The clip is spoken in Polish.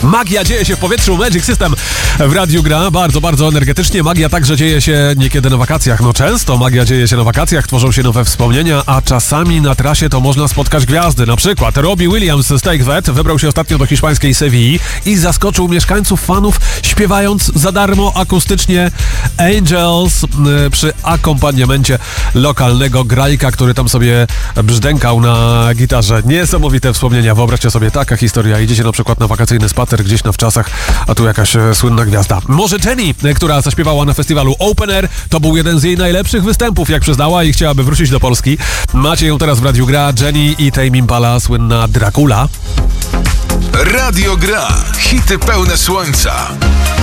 Magia dzieje się w powietrzu, Magic System w radiu gra bardzo, bardzo energetycznie. Magia także dzieje się niekiedy na wakacjach. No często magia dzieje się na wakacjach, tworzą się nowe wspomnienia, a czasami na trasie to można spotkać gwiazdy. Na przykład Robbie Williams z Take That wybrał się ostatnio do hiszpańskiej Sewilli i zaskoczył mieszkańców, fanów, śpiewając za darmo akustycznie Angels przy akompaniamencie lokalnego grajka, który tam sobie brzdękał na gitarze. Niesamowite wspomnienia. Wyobraźcie sobie, taka historia. Idziecie na przykład na wakacyjny spacer gdzieś na wczasach, a tu jakaś słynna gwiazda. Może Jennie, która zaśpiewała na festiwalu Open Air, to był jeden z jej najlepszych występów, jak przyznała, i chciałaby wrócić do Polski. Macie ją teraz w Radiu Gra. Jennie i Tame Impala, słynna Dracula. Radio Gra. Hity pełne słońca.